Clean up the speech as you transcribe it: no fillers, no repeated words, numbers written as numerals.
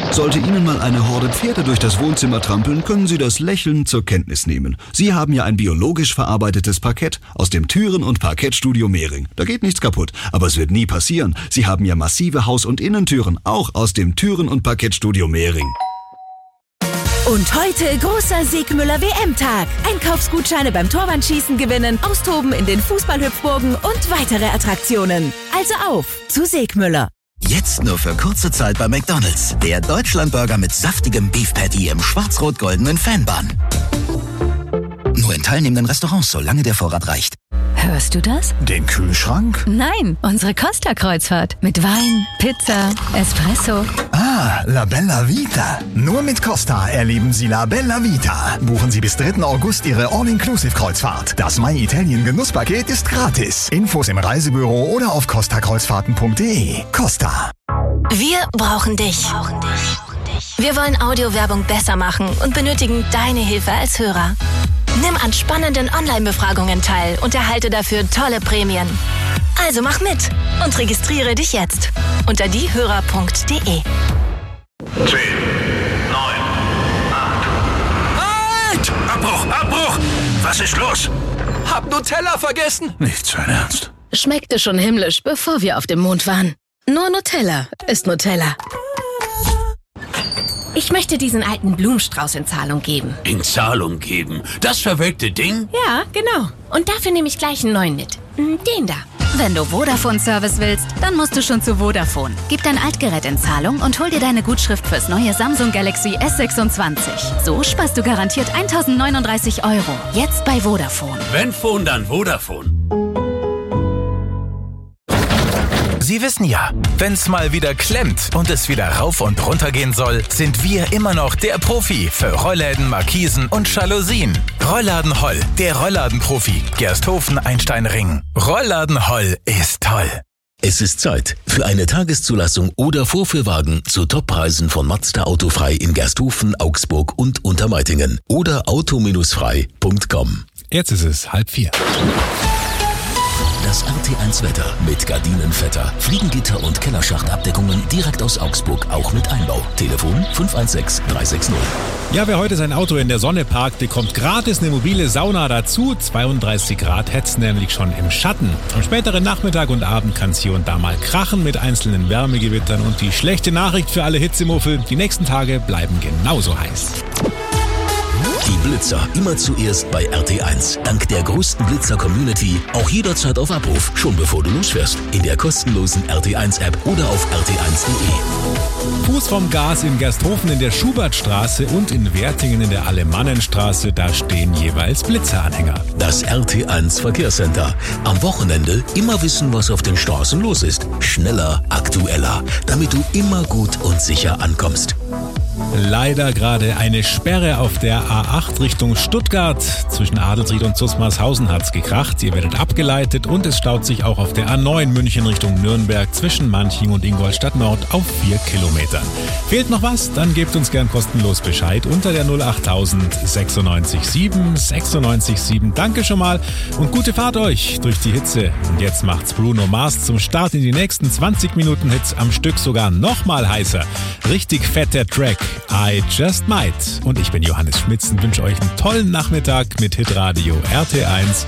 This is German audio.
Sollte Ihnen mal eine Horde Pferde durch das Wohnzimmer trampeln, können Sie das lächelnd zur Kenntnis nehmen. Sie haben ja ein biologisch verarbeitetes Parkett aus dem Türen- und Parkettstudio Mehring. Da geht nichts kaputt, aber es wird nie passieren. Sie haben ja massive Haus- und Innentüren, auch aus dem Türen- und Parkettstudio Mehring. Und heute großer Segmüller WM-Tag. Einkaufsgutscheine beim Torwandschießen gewinnen, austoben in den Fußballhüpfburgen und weitere Attraktionen. Also auf zu Segmüller. Jetzt nur für kurze Zeit bei McDonald's. Der Deutschlandburger mit saftigem Beef Patty im schwarz-rot-goldenen Fanbun. Nur in teilnehmenden Restaurants, solange der Vorrat reicht. Hörst du das? Den Kühlschrank? Nein, unsere Costa-Kreuzfahrt. Mit Wein, Pizza, Espresso. Ah, La Bella Vita. Nur mit Costa erleben Sie La Bella Vita. Buchen Sie bis 3. August Ihre All-Inclusive-Kreuzfahrt. Das My Italien Genusspaket ist gratis. Infos im Reisebüro oder auf costakreuzfahrten.de. Costa. Wir brauchen dich. Wir wollen Audiowerbung besser machen und benötigen deine Hilfe als Hörer. Nimm an spannenden Online-Befragungen teil und erhalte dafür tolle Prämien. Also mach mit und registriere dich jetzt unter diehörer.de. 10, 9, 8. Halt! Abbruch! Was ist los? Hab Nutella vergessen. Nicht sein Ernst. Schmeckte schon himmlisch, bevor wir auf dem Mond waren. Nur Nutella ist Nutella. Ich möchte diesen alten Blumenstrauß in Zahlung geben. In Zahlung geben? Das verwelkte Ding? Ja, genau. Und dafür nehme ich gleich einen neuen mit. Den da. Wenn du Vodafone-Service willst, dann musst du schon zu Vodafone. Gib dein Altgerät in Zahlung und hol dir deine Gutschrift fürs neue Samsung Galaxy S26. So sparst du garantiert 1.039 €. Jetzt bei Vodafone. Wenn Phone, dann Vodafone. Sie wissen ja, wenn's mal wieder klemmt und es wieder rauf und runter gehen soll, sind wir immer noch der Profi für Rollläden, Markisen und Jalousien. Rollladen Holl, der Rollladenprofi. Gersthofen-Einstein-Ring. Rollladen Holl ist toll. Es ist Zeit für eine Tageszulassung oder Vorführwagen zu Toppreisen von Mazda Autofrei in Gersthofen, Augsburg und Untermeitingen oder auto-frei.com. Jetzt ist es 3:30. Das RT1 Wetter mit Gardinenvetter, Fliegengitter und Kellerschachtabdeckungen direkt aus Augsburg, auch mit Einbau. Telefon 516 360. Ja, wer heute sein Auto in der Sonne parkt, bekommt gratis eine mobile Sauna dazu. 32 Grad hätt's nämlich schon im Schatten. Am späteren Nachmittag und Abend kann's hier und da mal krachen mit einzelnen Wärmegewittern. Und die schlechte Nachricht für alle Hitzemuffel, die nächsten Tage bleiben genauso heiß. Die Blitzer immer zuerst bei RT1. Dank der größten Blitzer-Community auch jederzeit auf Abruf, schon bevor du losfährst. In der kostenlosen RT1-App oder auf rt1.de. Fuß vom Gas in Gersthofen in der Schubertstraße und in Wertingen in der Alemannenstraße, da stehen jeweils Blitzeranhänger. Das RT1 Verkehrscenter. Am Wochenende immer wissen, was auf den Straßen los ist. Schneller, aktueller, damit du immer gut und sicher ankommst. Leider gerade eine Sperre auf der A8 Richtung Stuttgart. Zwischen Adelsried und Zusmarshausen hat's gekracht. Ihr werdet abgeleitet und es staut sich auch auf der A9 München Richtung Nürnberg zwischen Manching und Ingolstadt Nord auf 4 Kilometern. Fehlt noch was? Dann gebt uns gern kostenlos Bescheid unter der 08000 96 7 96 7. Danke schon mal und gute Fahrt euch durch die Hitze. Und jetzt macht's Bruno Mars zum Start in die nächsten 20 Minuten Hits am Stück sogar noch mal heißer. Richtig fetter Track. I Just Might. Und ich bin Johannes Schmitz und wünsche euch einen tollen Nachmittag mit Hitradio RT1